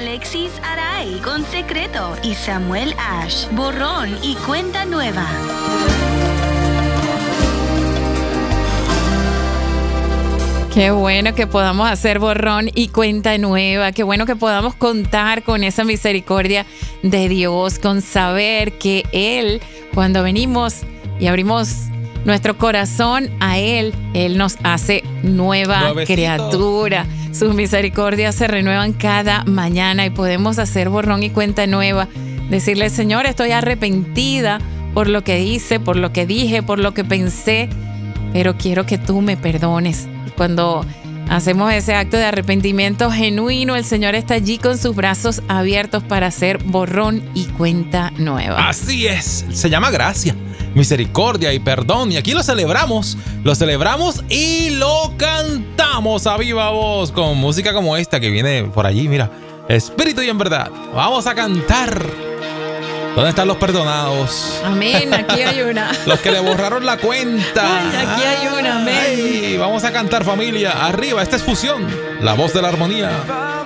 Alexis Aray con Secreto y Samuel Ash, Borrón y Cuenta Nueva. Qué bueno que podamos hacer borrón y cuenta nueva. Qué bueno que podamos contar con esa misericordia de Dios, con saber que Él, cuando venimos y abrimos nuestro corazón a Él nos hace nueva criatura. Sus misericordias se renuevan cada mañana y podemos hacer borrón y cuenta nueva. Decirle, Señor, estoy arrepentida por lo que hice, por lo que dije, por lo que pensé, pero quiero que tú me perdones. Cuando hacemos ese acto de arrepentimiento genuino, el Señor está allí con sus brazos abiertos para hacer borrón y cuenta nueva. Así es, se llama gracia, misericordia y perdón. Y aquí lo celebramos y lo cantamos a viva voz con música como esta que viene por allí, mira, Espíritu y en verdad. Vamos a cantar. ¿Dónde están los perdonados? Amén, aquí hay una. Los que le borraron la cuenta. Ay, aquí hay una, amén. Ay, vamos a cantar, familia. Arriba, esta es Fusión, la voz de la armonía.